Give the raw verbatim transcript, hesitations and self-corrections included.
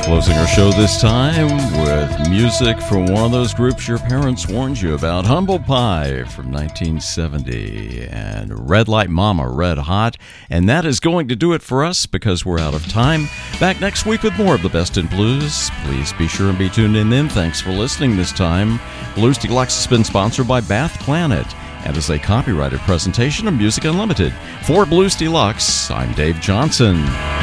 Closing our show this time with music from one of those groups your parents warned you about, Humble Pie from nineteen seventy, and Red Light Mama, Red Hot. And that is going to do it for us because we're out of time. Back next week with more of the best in blues. Please be sure and be tuned in then. Thanks for listening this time. Blues Deluxe has been sponsored by Bath Planet and is a copyrighted presentation of Music Unlimited. For Blues Deluxe, I'm Dave Johnson.